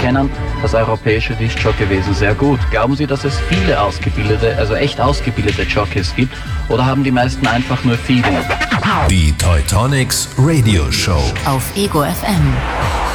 kennen das europäische Disc-Jockey-Wesen sehr gut. Glauben Sie, dass es viele ausgebildete, also echt ausgebildete Jockeys gibt, oder haben die meisten einfach nur Feeling? Die Teutonics Radio Show auf Ego FM.